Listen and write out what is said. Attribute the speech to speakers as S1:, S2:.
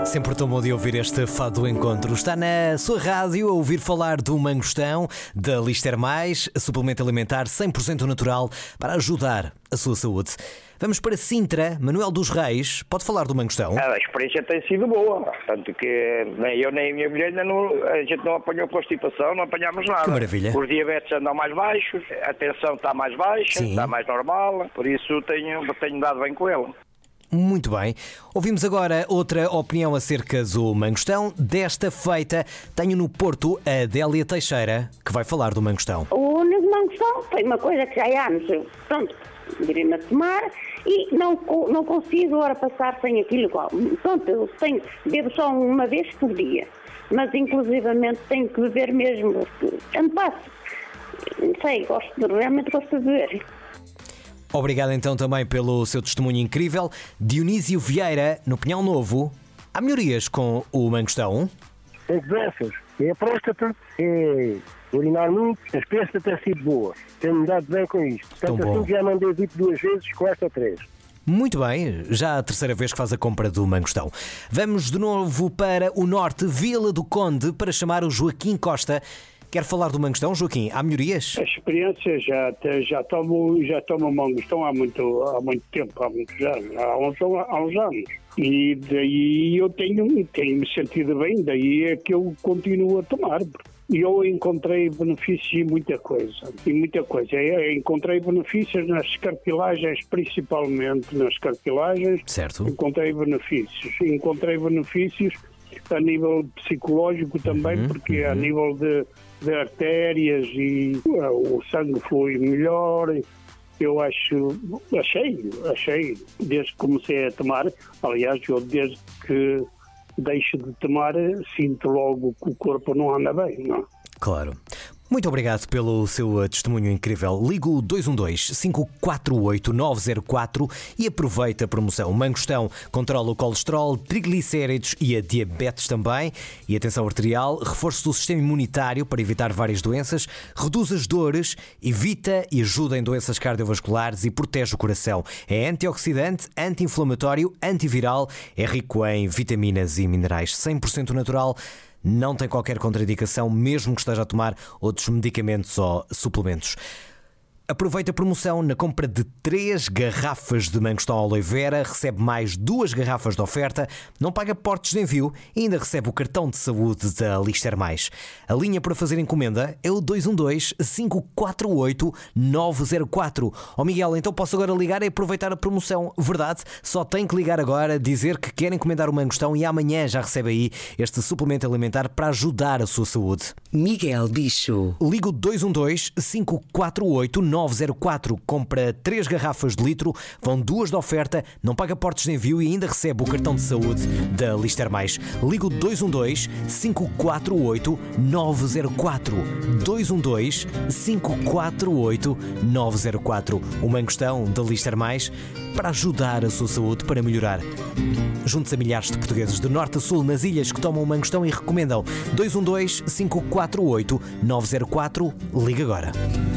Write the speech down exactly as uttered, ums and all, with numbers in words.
S1: Sempre tão bom de ouvir este Fado do Encontro. Está na sua rádio a ouvir falar do mangostão, da Lister Mais, suplemento alimentar cem por cento natural para ajudar a sua saúde. Vamos para Sintra. Manuel dos Reis, pode falar do mangostão?
S2: A experiência tem sido boa, tanto que nem eu nem a minha mulher, não, a gente não apanhou constipação, não apanhámos nada.
S1: Que maravilha.
S2: Os diabetes andam mais baixos, a tensão está mais baixa,
S1: Sim.
S2: está mais normal, por isso tenho, tenho dado bem com ele.
S1: Muito bem. Ouvimos agora outra opinião acerca do mangostão. Desta feita, tenho no Porto a Adélia Teixeira, que vai falar do mangostão.
S3: O único mangostão foi uma coisa que já há anos, eu, pronto, virei-me a tomar e não, não consigo agora passar sem aquilo igual. Pronto, eu tenho, bebo só uma vez por dia, mas inclusivamente tenho que beber mesmo, tanto passo. Não sei, gosto, realmente gosto de beber.
S1: Obrigado então também pelo seu testemunho incrível. Dionísio Vieira, no Pinhal Novo, há melhorias com o mangostão?
S4: Tem doenças. É a próstata, é urinar muito, a experiência tem sido boa. Tenho-me dado bem com isto. Tanto assim que já mandei dito duas vezes, com esta três.
S1: Muito bem, já a terceira vez que faz a compra do mangostão. Vamos de novo para o norte, Vila do Conde, para chamar o Joaquim Costa. Quer falar do mangostão, Joaquim? Há melhorias?
S5: A experiência já, já tomo, já tomo mangostão há muito, há muito tempo, há muitos anos, há uns, há uns anos. E daí eu tenho, tenho me sentido bem, daí é que eu continuo a tomar. E eu encontrei benefícios em muita coisa, em muita coisa. Eu encontrei benefícios nas cartilagens, principalmente nas cartilagens.
S1: Certo.
S5: Encontrei benefícios. Encontrei benefícios a nível psicológico também, uhum, porque uhum. a nível de, de artérias e uh, o sangue flui melhor. Eu acho, achei, achei, desde que comecei a tomar, aliás, eu desde que deixo de tomar, sinto logo que o corpo não anda bem, não?
S1: Claro. Muito obrigado pelo seu testemunho incrível. Liga o dois um dois, cinco quatro oito, nove zero quatro e aproveita a promoção. Mangostão controla o colesterol, triglicéridos e a diabetes também. E atenção arterial, reforço do sistema imunitário para evitar várias doenças, reduz as dores, evita e ajuda em doenças cardiovasculares e protege o coração. É antioxidante, anti-inflamatório, antiviral, é rico em vitaminas e minerais, cem por cento natural. Não tem qualquer contraindicação, mesmo que esteja a tomar outros medicamentos ou suplementos. Aproveita a promoção na compra de três garrafas de mangostão Oliveira, recebe mais duas garrafas de oferta, não paga portos de envio e ainda recebe o cartão de saúde da Lister Mais. A linha para fazer encomenda é o dois um dois, cinco quatro oito, nove zero quatro. Ó Miguel, então posso agora ligar e aproveitar a promoção, verdade? Só tem que ligar agora, dizer que quer encomendar o mangostão e amanhã já recebe aí este suplemento alimentar para ajudar a sua saúde.
S6: Miguel Bicho.
S1: Liga o dois um dois, cinco quatro oito, nove zero quatro, compra três garrafas de litro, vão duas de oferta, não paga portos de envio e ainda recebe o cartão de saúde da Lister Mais. Liga o dois um dois, cinco quatro oito, nove zero quatro. dois um dois, cinco quatro oito, nove zero quatro. O mangostão da Lister Mais para ajudar a sua saúde, para melhorar. Junte-se a milhares de portugueses de norte a sul nas ilhas que tomam o mangostão e recomendam. dois um dois, cinco quatro oito, nove zero quatro. Liga agora.